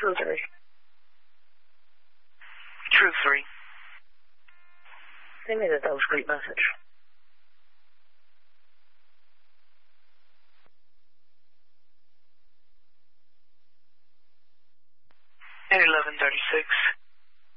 True 3. True 3. They made a great message. And 11:36.